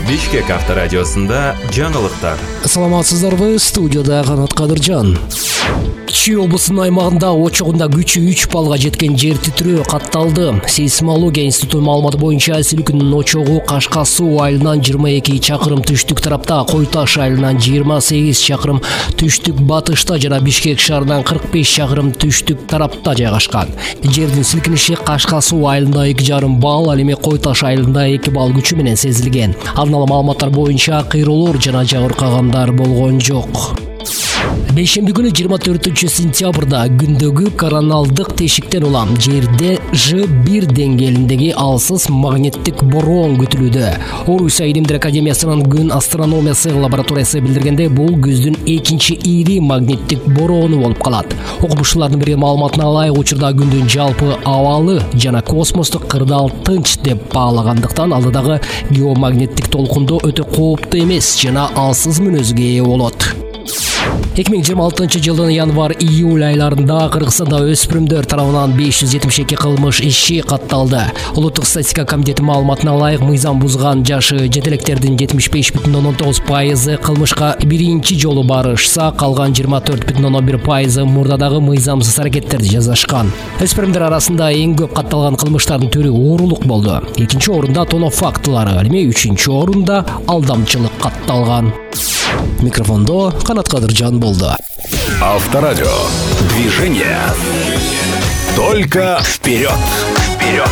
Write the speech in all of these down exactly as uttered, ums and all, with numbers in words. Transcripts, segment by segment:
Бишкек авторадиосында жаңылыктар. Саламатсыздарбы, студияда Канат Кадыржан. Чүй облусунун аймагында очогунда күчү үч балга жеткен жер титирөө катталды. Сейсмология институтунун маалыматы боюнча силкүүнүн очогу Кашка суу айылынан жыйырма эки чакырым түштүк тарапта, Кой Таш айылынан жыйырма сегиз чакырым түштүк батышта жана Бишкек шаарынан кырк беш чакырым түштүк тарапта жайгашкан. Жердин силкиниши Кашка суу айылында эки жарым балл, ал эми Кой Таш айылында эки балл күчү менен сезилген. Алдын ала маалыматтар боюнча кыйроолор жана жабыркагандар болгон жок. Бейшемби күнү жыйырма төртүнчү сентябрда күндөгү короналдык тешиктен улам жерде Ж бир деңгээлиндеги алсыз магниттик бороон күтүлүүдө. Орусия Илимдер академиясынын күн астрономиясы лабораториясы билдиргенде, бул күздүн экинчи ири магниттик бороону болуп калат. Окумуштуулардын бир маалыматына ылайык, учурда күндүн жалпы абалы жана космостук кырдаал тынч деп баалагандыктан алдыдагы геомагниттик толкундоо өтө кооптуу эмес жана алсыз мүнөзгө ээ болот. эки миң жыйырма алтынчы жылдын январь-июль айларында Кыргызстанда өспүрүмдөр тарабынан беш жүз жетимиш эки кылмыш иши катталды. Улуттук статистика комитети маалыматына ылайык, мыйзам бузган жашы жетелектердин жетимиш беш бүтүн ондон тогуз пайызы кылмышка биринчи жолу барышса, калган жыйырма төрт бүтүн ондон бир пайызы мурдадагы мыйзамсыз аракеттерди жасашкан. Өспүрүмдөр арасында эң көп катталган кылмыштардын түрү оорулук болду. Экинчи орунда тоноо фактылары, ал эми үчүнчү орунда алдамчылык катталган. Микрофондо Канат Кадыржан болду. Авторадио. Движение. Только вперед. Вперед.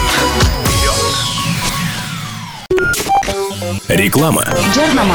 Вперед. Реклама. Жарнама.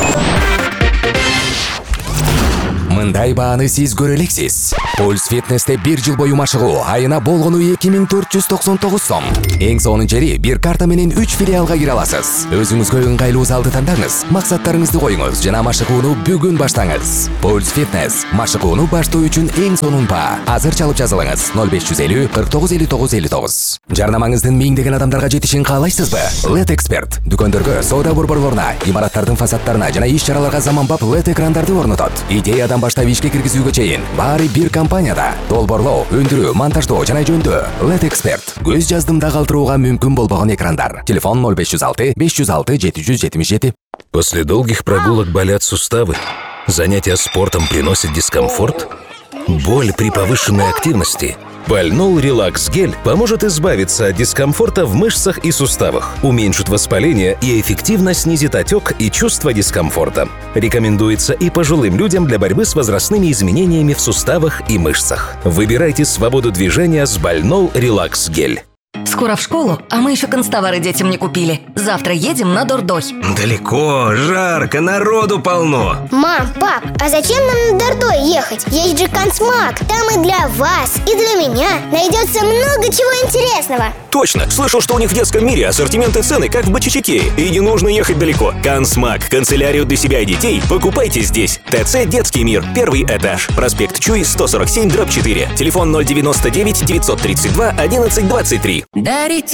Мындай бааны сиз көрө элексиз. Пульс Фитнесте бир жыл бою машыгуу айына болгону эки миң төрт жүз токсон тогуз сом. Эң сонун жери, бир карта менен үч филиалга кире аласыз. Өзүңүзгө ыңгайлуу залды тандаңыз, максаттарыңызды коюңуз жана машыгууну бүгүн баштаңыз. Пульс Фитнес машыгууну баштоо үчүн эң сонун баа. Азыр чалып жазылыңыз ноль беш жүз элүү кырк тогуз элүү тогуз элүү тогуз. Жарнамаңыздын миңдеген адамдарга жетишин каалайсызбы? Лед Эксперт дүкөндөргө, соода борборлоруна, имараттардын фасадтарына жана иш-чараларга заманбап лед экрандарды орнотот. Идеядан баштап ишке киргизүүгө чейин баары бир компанияда. Долборлоо, өндүрүү, монтаждоо жана жөндөө. Лед Эксперт. Көз жаздымда калтырууга мүмкүн болбогон экрандар. Телефон ноль беш жүз алты беш жүз алты жети жүз жетимиш жети. После долгих прогулок болят суставы. Занятия спортом приносят дискомфорт. Боль при повышенной активности. Больнол Релакс Гель поможет избавиться от дискомфорта в мышцах и суставах, уменьшит воспаление и эффективно снизит отек и чувство дискомфорта. Рекомендуется и пожилым людям для борьбы с возрастными изменениями в суставах и мышцах. Выбирайте свободу движения с Больнол Релакс Гель. Скоро в школу, а мы еще констовары детям не купили. Завтра едем на Дордой. Далеко, жарко, народу полно. Мам, пап, а зачем нам на Дордой ехать? Есть же Консмак. Там и для вас, и для меня найдется много чего интересного. Точно, слышал, что у них в детском мире ассортимент и цены, как в Бочичике. И не нужно ехать далеко. Консмак, канцелярию для себя и детей покупайте здесь. ТЦ «Детский мир», первый этаж. Проспект Чуй, сто сорок семь дробь четыре. Телефон ноль девяносто девять девятьсот тридцать два одиннадцать двадцать три. Дарите